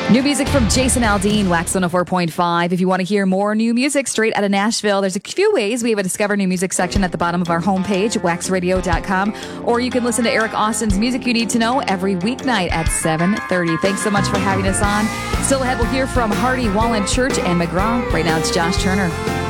New music from Jason Aldean, Wax 104.5. If you want to hear more new music straight out of Nashville, there's a few ways. We have a Discover New Music section at the bottom of our homepage, waxradio.com. Or you can listen to Eric Austin's Music You Need to Know every weeknight at 7:30. Thanks so much for having us on. Still ahead, we'll hear from Hardy, Wallen Church, and McGraw. Right now, it's Josh Turner.